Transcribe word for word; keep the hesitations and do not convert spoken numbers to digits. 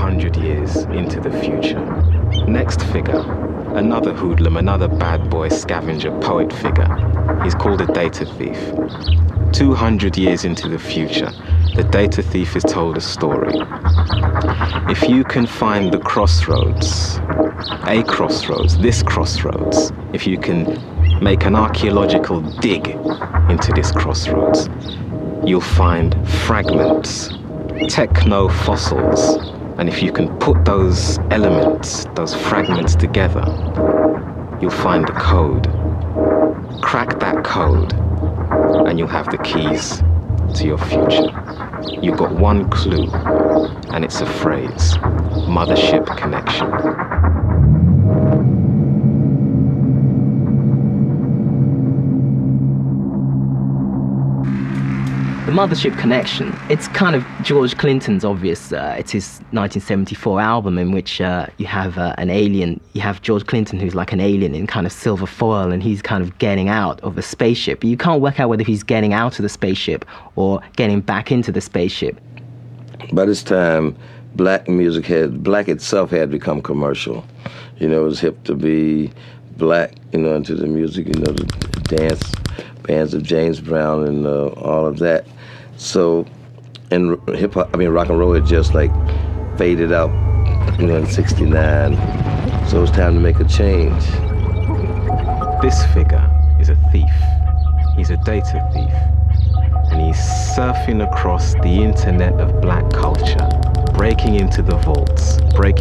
hundred years into the future. Next figure, another hoodlum, another bad boy, scavenger, poet figure. He's called a data thief. two hundred years into the future, the data thief is told a story. If you can find the crossroads, a crossroads, this crossroads, if you can make an archaeological dig into this crossroads, you'll find fragments, techno-fossils, and if you can put those elements, those fragments together, you'll find the code. Crack that code, and you'll have the keys to your future. You've got one clue, and it's a phrase: Mothership Connection. The Mothership Connection, it's kind of George Clinton's obvious, uh, it's his nineteen seventy-four album in which uh, you have uh, an alien, you have George Clinton who's like an alien in kind of silver foil, and he's kind of getting out of a spaceship. You can't work out whether he's getting out of the spaceship or getting back into the spaceship. By this time, black music had, black itself had become commercial. You know, it was hip to be black, you know, into the music, you know, the dance bands of James Brown and uh, all of that. So, and hip hop, I mean, rock and roll had just like faded out, you know, in sixty-nine. So it was time to make a change. This figure is a thief. He's a data thief. And he's surfing across the internet of black culture, breaking into the vaults, breaking